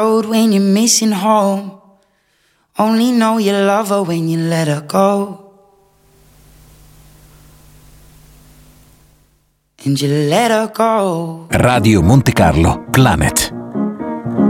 When you're missing home, only know you love her when you let her go. And you let her go. Radio Monte Carlo Planet.